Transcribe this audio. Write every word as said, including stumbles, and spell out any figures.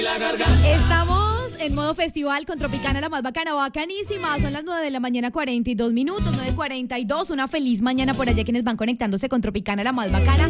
Estamos en modo festival con Tropicana, la más bacana, bacanísima. Son las nueve de la mañana, cuarenta y dos minutos, nueve cuarenta y dos. Una feliz mañana por allá quienes van conectándose con Tropicana, la más bacana.